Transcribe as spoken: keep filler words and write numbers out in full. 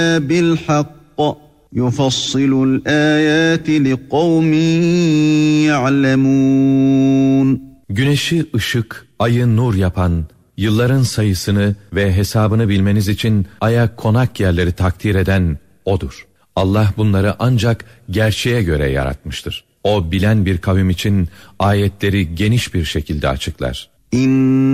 بِالْحَقِّ يُفَصِّلُ الْآيَاتِ لِقَوْمٍ يَعْلَمُونَ. Güneşi ışık, ayı nur yapan, yılların sayısını ve hesabını bilmeniz için aya konak yerleri takdir eden O'dur. Allah bunları ancak gerçeğe göre yaratmıştır. O bilen bir kavim için ayetleri geniş bir şekilde açıklar. İn